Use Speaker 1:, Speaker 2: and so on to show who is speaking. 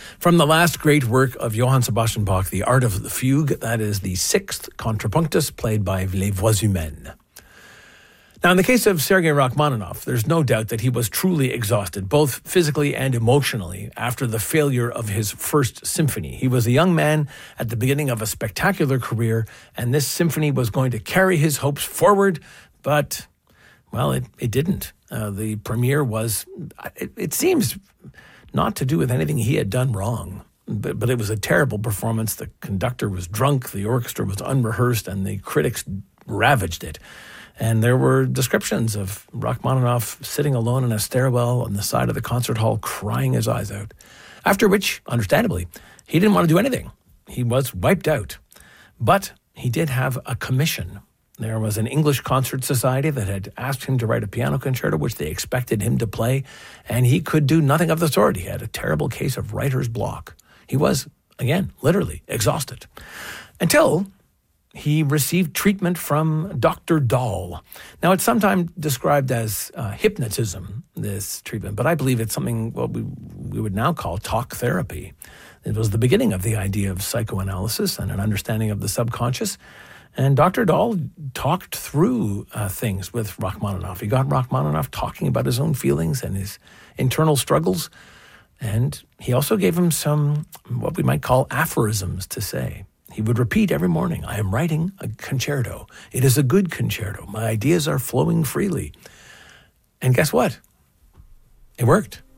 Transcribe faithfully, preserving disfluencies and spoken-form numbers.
Speaker 1: From the last great work of Johann Sebastian Bach, The Art of the Fugue, that is the sixth contrapunctus played by Les Voix Humaines. Now, in the case of Sergei Rachmaninoff, there's no doubt that he was truly exhausted, both physically and emotionally, after the failure of his first symphony. He was a young man at the beginning of a spectacular career, and this symphony was going to carry his hopes forward, but, well, it, it didn't. Uh, the premiere was, it, it seems, not to do with anything he had done wrong. But, but it was a terrible performance. The conductor was drunk, the orchestra was unrehearsed, and the critics ravaged it. And there were descriptions of Rachmaninoff sitting alone in a stairwell on the side of the concert hall crying his eyes out. After which, understandably, he didn't want to do anything. He was wiped out. But he did have a commission. There was an English concert society that had asked him to write a piano concerto, which they expected him to play, and he could do nothing of the sort. He had a terrible case of writer's block. He was, again, literally exhausted. Until he received treatment from Doctor Dahl. Now, it's sometimes described as uh, hypnotism, this treatment, but I believe it's something what we, we would now call talk therapy. It was the beginning of the idea of psychoanalysis and an understanding of the subconscious. And Doctor Dahl talked through uh, things with Rachmaninoff. He got Rachmaninoff talking about his own feelings and his internal struggles. And he also gave him some, what we might call aphorisms to say. He would repeat every morning, I am writing a concerto. It is a good concerto. My ideas are flowing freely. And guess what? It worked.